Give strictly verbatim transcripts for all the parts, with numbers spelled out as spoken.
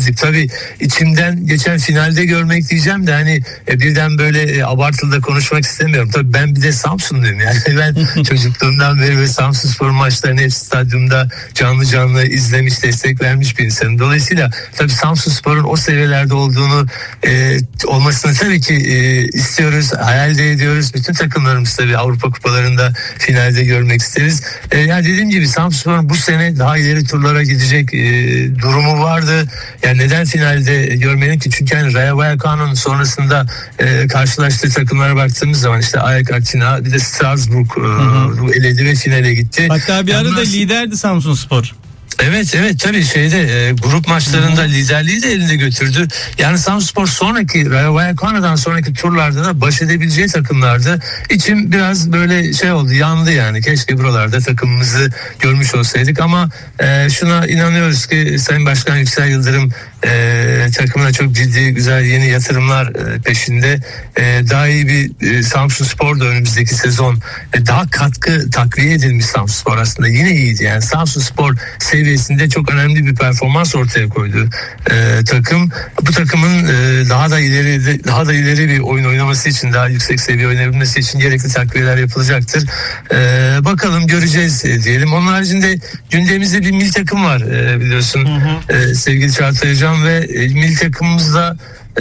talihsizlik. Tabii içimden geçen finalde görmek diyeceğim de hani e, birden böyle e, abartılı da konuşmak istemiyorum. Tabii ben bir de Samsunluyum yani. Ben çocukluğumdan beri ve Samsunspor maçlarını hep stadyumda canlı canlı izlemiş, destek vermiş bir insanım. Dolayısıyla tabii Samsunspor'un o seviyelerde olduğunu e, olmasını tabii ki e, istiyoruz, hayal de ediyoruz. Bütün takımlarımız tabii Avrupa kupalarında finalde görmek isteriz. E, yani dediğim gibi Samsunspor'un bu sene daha ileri turlara gidecek e, durumu vardı. Yani neden finalde görmeyelim ki? Çünkü yani Rayo Vallecano'nun sonrasında e, karşılaştığı takımlara baktığımız zaman işte Ajax Atina, bir de Strasbourg e, eledi ve finale gitti. Hatta bir yani arada nasıl... liderdi Samsunspor. Evet evet tabii şeyde e, grup maçlarında liderliği de elinde götürdü. Yani Samsunspor sonraki Rayo Vallecano'dan sonraki turlarda da baş edebileceği takımlardı. İçim biraz böyle şey oldu, yandı yani. Keşke buralarda takımımızı görmüş olsaydık ama e, şuna inanıyoruz ki Sayın Başkan Yüksel Yıldırım e, takımına çok ciddi güzel yeni yatırımlar e, peşinde. E, daha iyi bir e, Samsunspor da önümüzdeki sezon e, daha katkı takviye edilmiş Samsunspor aslında yine iyiydi. Yani Samsunspor seviyesinde çok önemli bir performans ortaya koydu e, takım. Bu takımın e, daha da ileri daha da ileri bir oyun oynaması için, daha yüksek seviye oynayabilmesi için gerekli takviyeler yapılacaktır. E, bakalım göreceğiz e, diyelim. Onun haricinde gündemimizde bir milli takım var e, biliyorsun hı hı. E, sevgili Çağatay Hocam ve e, milli takımımızda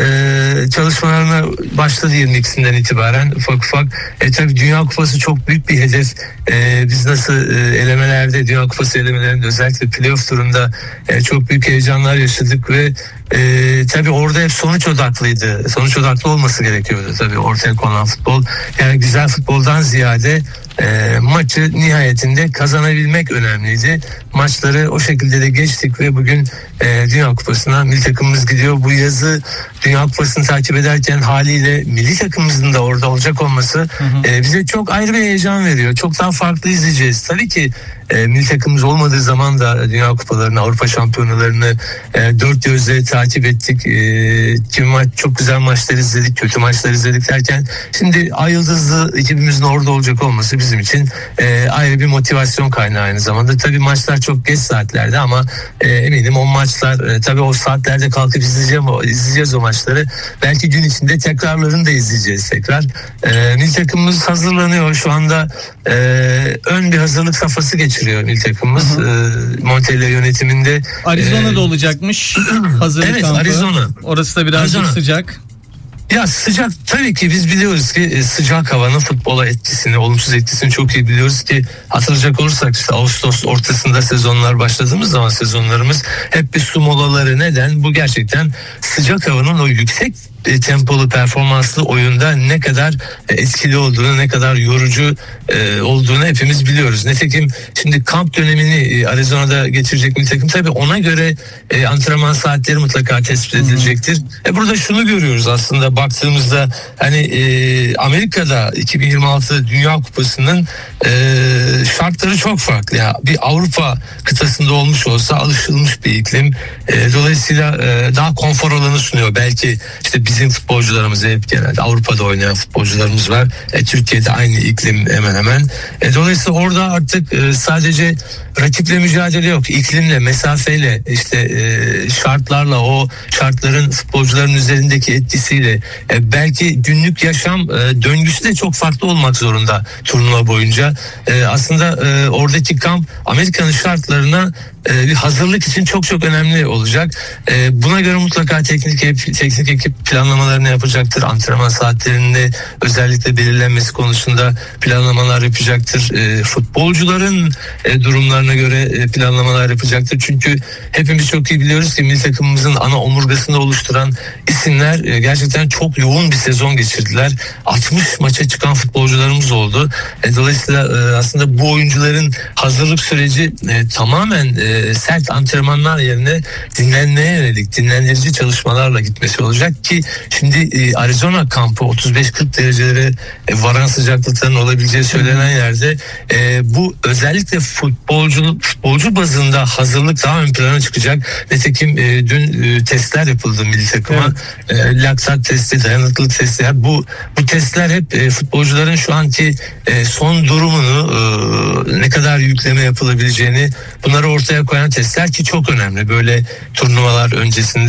Ee, çalışmalarına başladı yirmi ikisinden itibaren ufak ufak. E, tabii Dünya Kupası çok büyük bir hedef. E, biz nasıl e, elemelerde, Dünya Kupası elemelerinde özellikle playoff turunda e, çok büyük heyecanlar yaşadık ve e, tabii orada hep sonuç odaklıydı. Sonuç odaklı olması gerekiyordu tabii ortaya konulan futbol. Yani güzel futboldan ziyade E, maçı nihayetinde kazanabilmek önemliydi. Maçları o şekilde de geçtik ve bugün e, Dünya Kupası'na milli takımımız gidiyor. Bu yazı Dünya Kupası'nı takip ederken haliyle milli takımımızın da orada olacak olması hı hı. E, bize çok ayrı bir heyecan veriyor. Çok daha farklı izleyeceğiz. Tabii ki e, milli takımımız olmadığı zaman da Dünya Kupalarını, Avrupa Şampiyonalarını e, dört gözle takip ettik. E, kimi maç, çok güzel maçlar izledik, kötü maçlar izledik derken şimdi ay yıldızlı ekibimizin orada olacak olması bizim için e, ayrı bir motivasyon kaynağı aynı zamanda. Tabii maçlar çok geç saatlerde ama e, eminim o maçlar e, tabii o saatlerde kalkıp izleyeceğim, izleyeceğiz o maçları. Belki gün içinde tekrarlarını da izleyeceğiz tekrar. E, milli takımımız hazırlanıyor. Şu anda e, ön bir hazırlık safhası geçiriyor milli takımımız. E, Montella yönetiminde. Arizona'da e, olacakmış hazırlık evet, kampı. Arizona. Orası da birazcık Arizona. Sıcak. Ya sıcak tabii ki biz biliyoruz ki sıcak havanın futbola etkisini, olumsuz etkisini çok iyi biliyoruz ki hatırlayacak olursak işte Ağustos ortasında sezonlar başladığımız zaman sezonlarımız hep bir su molaları. Neden? Bu gerçekten sıcak havanın o yüksek e, tempolu performanslı oyunda ne kadar e, etkili olduğunu, ne kadar yorucu e, olduğunu hepimiz biliyoruz. Nitekim şimdi kamp dönemini e, Arizona'da geçirecek milli takım tabii ona göre e, antrenman saatleri mutlaka tespit edilecektir. E, burada şunu görüyoruz aslında baktığımızda hani e, Amerika'da iki bin yirmi altı Dünya Kupası'nın e, şartları çok farklı. Ya bir Avrupa kıtasında olmuş olsa alışılmış bir iklim. E, dolayısıyla e, daha konfor alanı sunuyor. Belki işte bizim futbolcularımız hep genelde Avrupa'da oynayan futbolcularımız var. E, Türkiye'de aynı iklim hemen hemen. E, dolayısıyla orada artık e, sadece rakiple mücadele yok. İklimle, mesafeyle, işte e, şartlarla, o şartların futbolcuların üzerindeki etkisiyle e, belki günlük yaşam e, döngüsü de çok farklı olmak zorunda turnuva boyunca. E, aslında e, oradaki kamp Amerika'nın şartlarına e, bir hazırlık için çok çok önemli olacak. E, buna göre mutlaka teknik teknik ekip planlamalarını yapacaktır. Antrenman saatlerinde özellikle belirlenmesi konusunda planlamalar yapacaktır. E, futbolcuların e, durumlarına göre e, planlamalar yapacaktır. Çünkü hepimiz çok iyi biliyoruz ki milli takımımızın ana omurgasını oluşturan isimler e, gerçekten çok yoğun bir sezon geçirdiler. altmış maça çıkan futbolcularımız oldu. E, dolayısıyla e, aslında bu oyuncuların hazırlık süreci e, tamamen e, sert antrenmanlar yerine dinlenmeye yönelik dinlendirici çalışmalarla gitmesi olacak ki şimdi e, Arizona kampı otuz beş kırk derecelere e, varan sıcaklıkların olabileceği söylenen yerde e, bu özellikle futbolcu futbolcu bazında hazırlık daha ön plana çıkacak. Nitekim e, dün e, testler yapıldı milli takıma. Evet. E, laktat testi, dayanıklılık testi. Yani bu bu testler hep e, futbolcuların şu anki e, son durumunu e, ne kadar yükleme yapılabileceğini bunları ortaya koyan testler ki çok önemli. Böyle turnuvalar öncesinde